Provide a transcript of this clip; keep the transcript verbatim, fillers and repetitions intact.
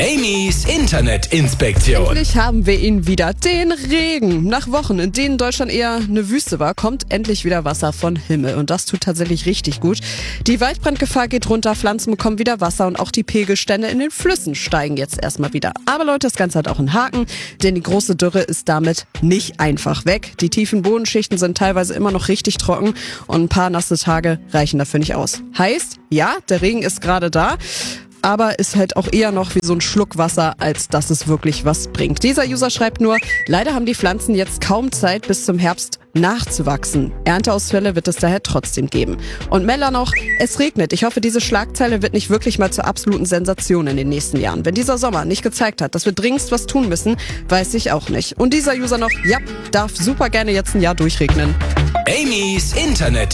Amy's Internetinspektion. Endlich haben wir ihn wieder, den Regen. Nach Wochen, in denen Deutschland eher eine Wüste war, kommt endlich wieder Wasser von Himmel. Und das tut tatsächlich richtig gut. Die Waldbrandgefahr geht runter, Pflanzen bekommen wieder Wasser und auch die Pegelstände in den Flüssen steigen jetzt erstmal wieder. Aber Leute, das Ganze hat auch einen Haken, denn die große Dürre ist damit nicht einfach weg. Die tiefen Bodenschichten sind teilweise immer noch richtig trocken und ein paar nasse Tage reichen dafür nicht aus. Heißt, ja, der Regen ist gerade da, aber ist halt auch eher noch wie so ein Schluck Wasser, als dass es wirklich was bringt. Dieser User schreibt nur, leider haben die Pflanzen jetzt kaum Zeit, bis zum Herbst nachzuwachsen. Ernteausfälle wird es daher trotzdem geben. Und Mella noch, es regnet. Ich hoffe, diese Schlagzeile wird nicht wirklich mal zur absoluten Sensation in den nächsten Jahren. Wenn dieser Sommer nicht gezeigt hat, dass wir dringendst was tun müssen, weiß ich auch nicht. Und dieser User noch, ja, darf super gerne jetzt ein Jahr durchregnen. Amy's Internet